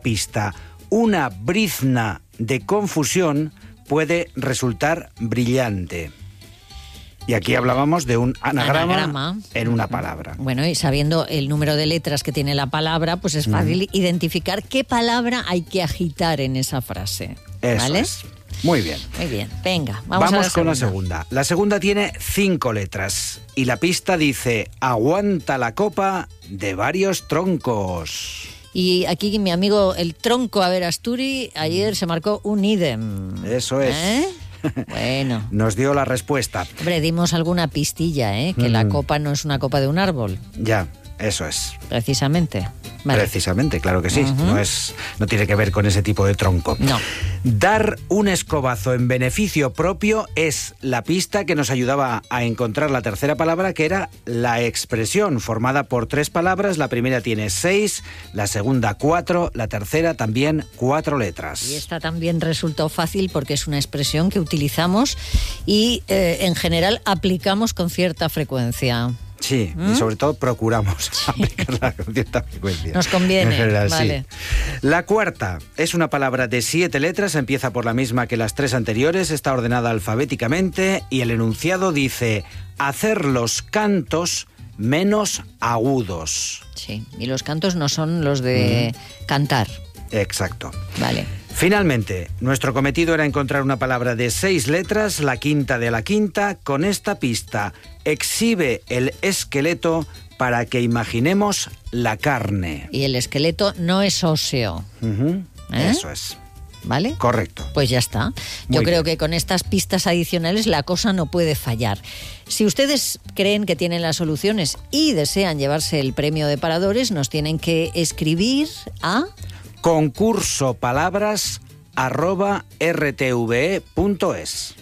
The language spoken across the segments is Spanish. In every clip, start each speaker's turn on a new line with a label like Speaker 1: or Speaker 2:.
Speaker 1: pista una brizna de confusión, puede resultar brillante. Y aquí hablábamos de un anagrama en una palabra.
Speaker 2: Bueno, y sabiendo el número de letras que tiene la palabra, pues es fácil identificar qué palabra hay que agitar en esa frase.
Speaker 1: Eso
Speaker 2: ¿vale?
Speaker 1: es. Muy bien.
Speaker 2: Muy bien. Venga, vamos
Speaker 1: con la segunda. La segunda tiene 5 letras y la pista dice: aguanta la copa de varios troncos.
Speaker 2: Y aquí mi amigo el tronco Averasturi ayer se marcó un idem.
Speaker 1: Eso es.
Speaker 2: Bueno.
Speaker 1: Nos dio la respuesta.
Speaker 2: Hombre, dimos alguna pistilla, que la copa no es una copa de un árbol.
Speaker 1: Ya, eso es.
Speaker 2: Precisamente. Vale.
Speaker 1: Precisamente, claro que sí. No tiene que ver con ese tipo de tronco.
Speaker 2: No.
Speaker 1: Dar un escobazo en beneficio propio es la pista que nos ayudaba a encontrar la tercera palabra, que era la expresión, formada por 3 palabras. La primera tiene 6, la segunda 4, la tercera también 4 letras.
Speaker 2: Y esta también resultó fácil porque es una expresión que utilizamos y en general aplicamos con cierta frecuencia.
Speaker 1: Sí, y sobre todo procuramos aplicarla con cierta frecuencia.
Speaker 2: Nos conviene,
Speaker 1: en general,
Speaker 2: vale.
Speaker 1: Sí. La cuarta es una palabra de 7 letras, empieza por la misma que las 3 anteriores, está ordenada alfabéticamente y el enunciado dice: hacer los cantos menos agudos.
Speaker 2: Sí, y los cantos no son los de cantar.
Speaker 1: Exacto.
Speaker 2: Vale.
Speaker 1: Finalmente, nuestro cometido era encontrar una palabra de 6 letras, la quinta de la quinta, con esta pista: exhibe el esqueleto para que imaginemos la carne.
Speaker 2: Y el esqueleto no es óseo.
Speaker 1: Eso es.
Speaker 2: ¿Vale?
Speaker 1: Correcto.
Speaker 2: Pues ya está. Yo creo que con estas pistas adicionales la cosa no puede fallar. Si ustedes creen que tienen las soluciones y desean llevarse el premio de Paradores, nos tienen que escribir a
Speaker 1: concursopalabras@rtve.es.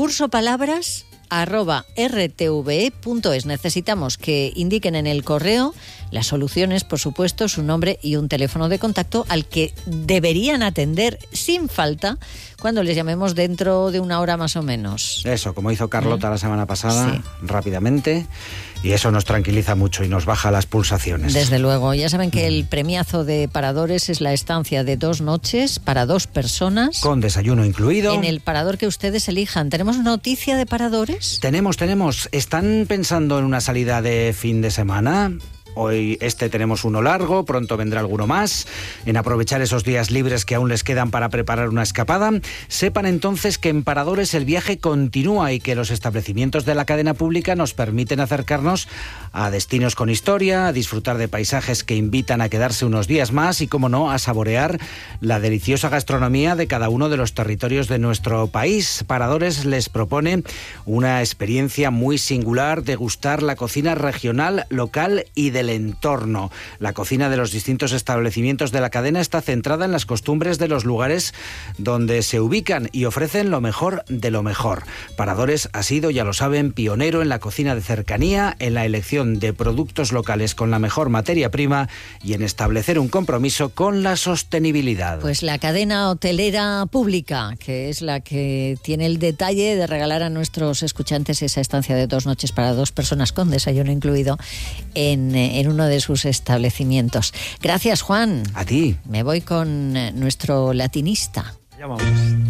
Speaker 2: concursopalabras@rtve.es. Necesitamos que indiquen en el correo las soluciones, por supuesto, su nombre y un teléfono de contacto al que deberían atender sin falta cuando les llamemos dentro de una hora más o menos.
Speaker 1: Eso, como hizo Carlota la semana pasada, rápidamente, y eso nos tranquiliza mucho y nos baja las pulsaciones.
Speaker 2: Desde luego, ya saben que el premiazo de Paradores es la estancia de 2 noches para 2 personas.
Speaker 1: Con desayuno incluido.
Speaker 2: En el parador que ustedes elijan. ¿Tenemos noticia de Paradores?
Speaker 1: Tenemos. ¿Están pensando en una salida de fin de semana? Hoy tenemos uno largo, pronto vendrá alguno más. En aprovechar esos días libres que aún les quedan para preparar una escapada, sepan entonces que en Paradores el viaje continúa y que los establecimientos de la cadena pública nos permiten acercarnos a destinos con historia, a disfrutar de paisajes que invitan a quedarse unos días más y, como no, a saborear la deliciosa gastronomía de cada uno de los territorios de nuestro país. Paradores les propone una experiencia muy singular: degustar la cocina regional, local y del entorno. La cocina de los distintos establecimientos de la cadena está centrada en las costumbres de los lugares donde se ubican y ofrecen lo mejor de lo mejor. Paradores ha sido, ya lo saben, pionero en la cocina de cercanía, en la elección de productos locales con la mejor materia prima y en establecer un compromiso con la sostenibilidad.
Speaker 2: Pues la cadena hotelera pública, que es la que tiene el detalle de regalar a nuestros escuchantes esa estancia de 2 noches para 2 personas con desayuno incluido en uno de sus establecimientos. Gracias, Juan.
Speaker 1: A ti.
Speaker 2: Me voy con nuestro latinista.
Speaker 3: Ya vamos.